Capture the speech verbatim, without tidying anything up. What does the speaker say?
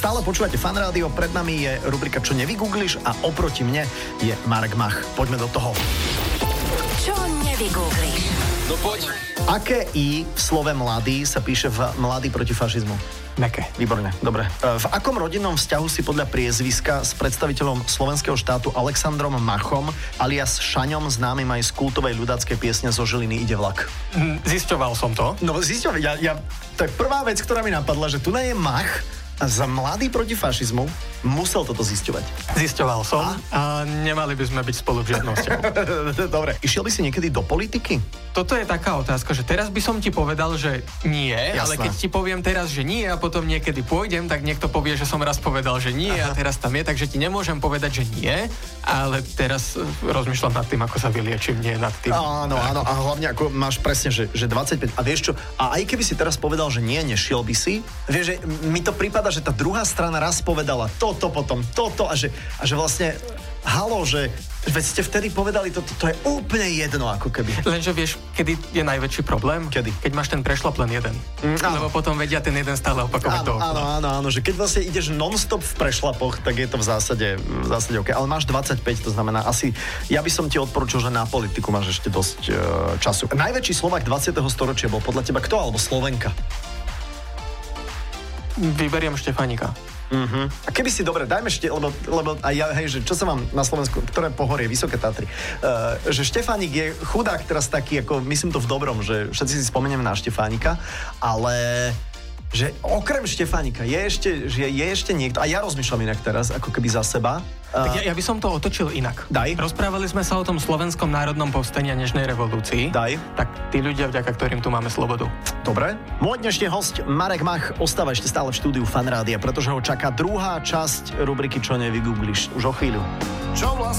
Stále počúvate Fan Rádio, pred nami je rubrika Čo nevygoogliš a oproti mne je Marek Mach. Poďme do toho. Čo nevygoogliš? No poď. Aké I v slove mladý sa píše v Mladý proti fašizmu? Meké. Výborne, dobre. V akom rodinnom vzťahu si podľa priezviska s predstaviteľom slovenského štátu Alexandrom Machom alias Šaňom, známym aj z kultovej ľudáckej piesne Zo Žiliny ide vlak? Zisťoval som to. No zisťoval, ja, ja, to je prvá vec, ktorá mi napadla, že tu nie je Mach a za Mladý proti fašizmu musel toto zisťovať. Zisťoval som a, a nemali by sme byť spolu v žiadnom vzťahu. Dobre, išiel by si niekedy do politiky? Toto je taká otázka, že teraz by som ti povedal, že nie, Jasné. ale keď ti poviem teraz, že nie a potom niekedy pôjdem, tak niekto povie, že som raz povedal, že nie Aha. a teraz tam je, takže ti nemôžem povedať, že nie, ale teraz rozmýšľam nad tým, ako sa vyliečím, nie nad tým. Áno, áno, a hlavne ako máš presne, že, že dvadsaťpäť. A vieš čo, a aj keby si teraz povedal, že nie, nešiel by si, vieš, že mi to prípada, že tá druhá strana raz povedala toto, potom toto a že, a že vlastne halo, že veď ste vtedy povedali, to, to, to je úplne jedno, ako keby. Lenže vieš, kedy je najväčší problém? Kedy? Keď máš ten prešlap len jeden. Mm, Lebo potom vedia ten jeden stále opakovať áno, to. áno, áno, áno, že keď vlastne ideš non-stop v prešlapoch, tak je to v zásade, v zásade OK. Ale máš dvadsaťpäť, to znamená asi, ja by som ti odporúčil, že na politiku máš ešte dosť uh, času. Najväčší Slovák dvadsiateho storočia bol podľa teba kto, alebo Slovenka? Vyberiem Štefánika. Uh-huh. A keby si, dobre, dajme ešte, lebo, lebo aj ja, hej, že čo sa vám na Slovensku, ktoré pohorie, Vysoké Tatry, uh, že Štefánik je chudák teraz taký, ako myslím to v dobrom, že všetci si spomenieme na Štefánika, ale že okrem Štefánika je ešte, že je ešte niekto, a ja rozmýšľam inak teraz, ako keby za seba. Uh, Tak ja, ja by som to otočil inak. Daj. Rozprávali sme sa o tom slovenskom národnom povstaní a dnešnej revolúcii. Daj. Tak tí ľudia, vďaka ktorým tu máme slobodu. Dobre. Môj dnešný hosť Marek Mach ostáva ešte stále v štúdiu Fan Rádia, pretože ho čaká druhá časť rubriky Čo nevygoogliš. Už o chvíľu. Čo vlastne